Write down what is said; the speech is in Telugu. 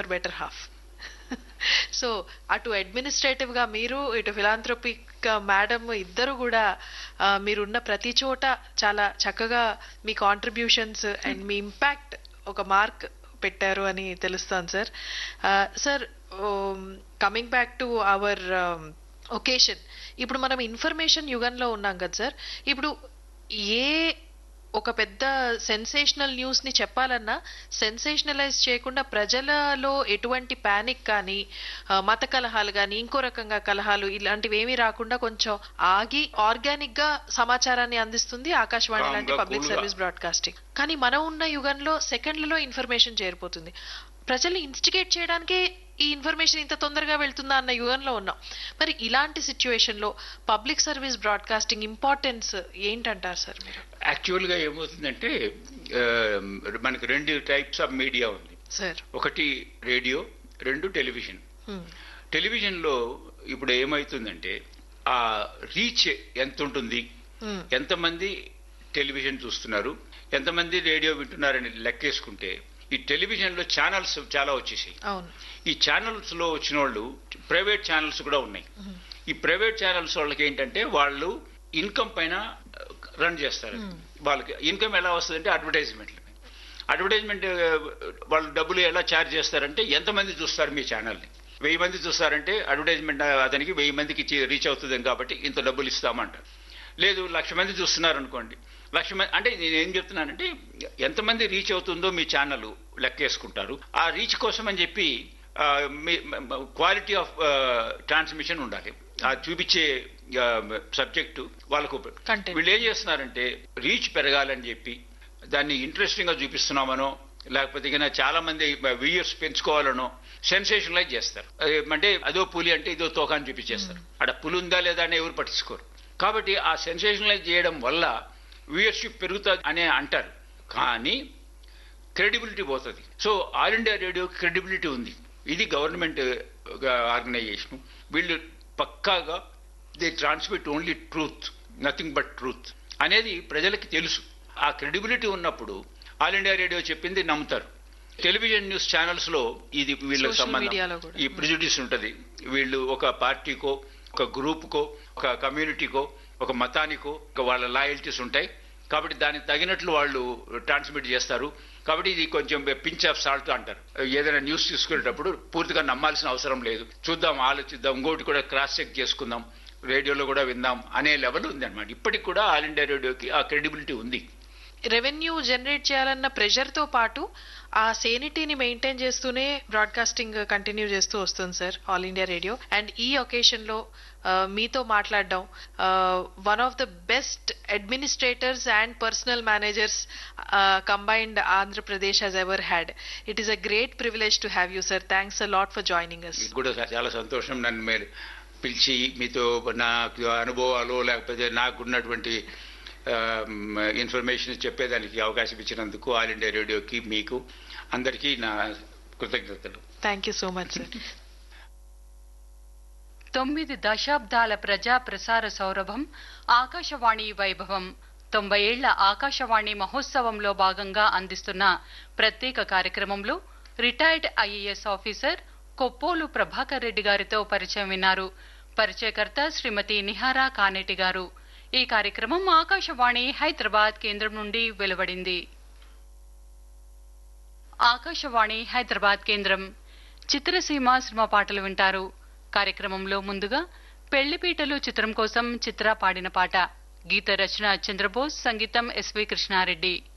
For better half. సో అటు అడ్మినిస్ట్రేటివ్ గా మీరు, ఇటు ఫిలాంథ్రోపిక్ మేడం ఇద్దరు కూడా మీరున్న ప్రతి చోట చాలా చక్కగా మీ కాంట్రిబ్యూషన్స్ అండ్ మీ ఇంపాక్ట్ ఒక మార్క్ పెట్టారు అని తెలుస్తాను sir. Sir, coming back to our occasion, ఇప్పుడు మనం ఇన్ఫర్మేషన్ యుగంలో ఉన్నాం కదా సార్. ఇప్పుడు ఏ ఒక పెద్ద సెన్సేషనల్ న్యూస్ ని చెప్పాలన్నా సెన్సేషనలైజ్ చేయకుండా ప్రజలలో ఎటువంటి పానిక్ కానీ, మత కలహాలు కానీ, ఇంకో రకంగా కలహాలు ఇలాంటివి ఏమీ రాకుండా కొంచెం ఆగి ఆర్గానిక్ గా సమాచారాన్ని అందిస్తుంది ఆకాశవాణి లాంటి పబ్లిక్ సర్వీస్ బ్రాడ్కాస్టింగ్. కానీ మనం ఉన్న యుగంలో సెకండ్లలో ఇన్ఫర్మేషన్ చేరిపోతుంది. ప్రజల్ని ఇన్స్టిగేట్ చేయడానికే ఈ ఇన్ఫర్మేషన్ ఇంత తొందరగా వెళ్తుందా అన్న యుగంలో ఉన్నాం. మరి ఇలాంటి సిచ్యువేషన్ లో పబ్లిక్ సర్వీస్ బ్రాడ్కాస్టింగ్ ఇంపార్టెన్స్ ఏంటంటారు సార్ మీరు? యాక్చువల్ గా ఏమవుతుందంటే మనకు 2 టైప్స్ ఆఫ్ మీడియా ఉంది సార్. ఒకటి రేడియో, 2 టెలివిజన్. టెలివిజన్ లో ఇప్పుడు ఏమవుతుందంటే ఆ రీచ్ ఎంత ఉంటుంది, ఎంతమంది టెలివిజన్ చూస్తున్నారు, ఎంతమంది రేడియో వింటున్నారని లెక్కేసుకుంటే ఈ టెలివిజన్ లో ఛానల్స్ చాలా వచ్చేసాయి. ఈ ఛానల్స్ లో వచ్చిన వాళ్ళు ప్రైవేట్ ఛానల్స్ కూడా ఉన్నాయి. ఈ ప్రైవేట్ ఛానల్స్ వాళ్ళకి ఏంటంటే వాళ్ళు ఇన్కమ్ పైన రన్ చేస్తారు. వాళ్ళకి ఇన్కమ్ ఎలా వస్తుందంటే అడ్వర్టైజ్మెంట్ వాళ్ళు డబ్బులు ఎలా ఛార్జ్ చేస్తారంటే ఎంతమంది చూస్తారు మీ ఛానల్ని. 1000 మంది చూస్తారంటే అడ్వర్టైజ్మెంట్ అతనికి 1000 మందికి రీచ్ అవుతుంది కాబట్టి ఇంత డబ్బులు ఇస్తామంటారు. లేదు 1,00,000 మంది చూస్తున్నారు అనుకోండి, 1,00,000 మంది అంటే నేను ఏం చెప్తున్నానంటే ఎంతమంది రీచ్ అవుతుందో మీ ఛానల్ లెక్కేసుకుంటారు. ఆ రీచ్ కోసం అని చెప్పి క్వాలిటీ ఆఫ్ ట్రాన్స్మిషన్ ఉండాలి. ఆ చూపించే సబ్జెక్టు వాళ్ళకు. వీళ్ళు ఏం చేస్తున్నారంటే రీచ్ పెరగాలని చెప్పి దాన్ని ఇంట్రెస్టింగ్ గా చూపిస్తున్నామనో, లేకపోతే ఇక చాలా మంది వ్యూయర్స్ పెంచుకోవాలనో సెన్సేషనలైజ్ చేస్తారు. అంటే అదో పులి అంటే ఇదో తోక అని చూపించేస్తారు. అక్కడ పులి ఉందా లేదా అని ఎవరు పట్టించుకోరు. కాబట్టి ఆ సెన్సేషనలైజ్ చేయడం వల్ల వ్యూయర్షిప్ పెరుగుతుంది అనే అంటారు, కానీ క్రెడిబిలిటీ పోతుంది. So all India radio credibility ఉంది. ఇది గవర్నమెంట్ ఆర్గనైజేషన్. వీళ్ళు పక్కాగా they transmit only truth, nothing but truth అనేది ప్రజలకి తెలుసు. ఆ క్రెడిబిలిటీ ఉన్నప్పుడు ఆల్ ఇండియా రేడియో చెప్పింది నమ్ముతారు. టెలివిజన్ న్యూస్ ఛానల్స్ లో ఇది వీళ్ళకి సంబంధం, ఈ ప్రిజుడిస్ ఉంటుంది. వీళ్ళు ఒక పార్టీకో, ఒక గ్రూప్కో, ఒక కమ్యూనిటీకో, ఒక మతానికో వాళ్ళ లాయల్టీస్ ఉంటాయి. కాబట్టి దానికి తగినట్లు వాళ్ళు ట్రాన్స్మిట్ చేస్తారు. కాబట్టి ఇది కొంచెం పించ్ ఆఫ్ సాల్ట్ అంటారు. ఏదైనా న్యూస్ తీసుకునేటప్పుడు పూర్తిగా నమ్మాల్సిన అవసరం లేదు, చూద్దాం, ఆలోచిద్దాం, ఇంకోటి కూడా క్రాస్ చెక్ చేసుకుందాం, రేడియోలో కూడా విందాం అనే లెవెల్ ఉంది అనమాట. ఇప్పటికి కూడా ఆల్ ఇండియా రేడియోకి ఆ క్రెడిబిలిటీ ఉంది. రెవెన్యూ జనరేట్ చేయాలన్న ప్రెషర్ తో పాటు ఆ సేనిటీని మెయింటైన్ చేస్తూనే బ్రాడ్కాస్టింగ్ కంటిన్యూ చేస్తూ వస్తుంది sir all India radio. And ఈ ఒకేషన్ లో మీతో మాట్లాడడం, one of the best administrators and personal managers combined Andhra Pradesh has ever had. It is a great privilege to have you, sir. Thanks a lot for joining us. కూడా చాలా సంతోషం నన్ను మీరు పిలిచి మీతో నా అనుభవాలు లేకపోతే నాకున్నటువంటి ఇన్ఫర్మేషన్ చెప్పేదానికి అవకాశం ఇచ్చినందుకు ఆల్ ఇండియా రేడియోకి, మీకు అందరికీ నా కృతజ్ఞతలు. Thank you so much sir. 9 దశాబ్దాల ప్రజా ప్రసార సౌరభం, ఆకాశవాణి వైభవం, 90 ఏళ్ల ఆకాశవాణి మహోత్సవంలో భాగంగా అందిస్తున్న ప్రత్యేక కార్యక్రమంలో retired IAS officer Koppolu Prabhakar Reddy గారితో పరిచయం విన్నారు. పరిచయకర్త శ్రీమతి నిహారా కానేటి గారు. ఈ కార్యక్రమం ఆకాశవాణి హైదరాబాద్ కేంద్రం నుండి వెలువడింది. ఆకాశవాణి హైదరాబాద్ కేంద్రం చిత్రసీమ సినిమా పాటలు వింటారు. కార్యక్రమంలో ముందుగా పెళ్లిపీటలు చిత్రం కోసం చిత్ర పాడిన పాట. గీత రచన చంద్రబోస్, సంగీతం ఎస్వి కృష్ణారెడ్డి.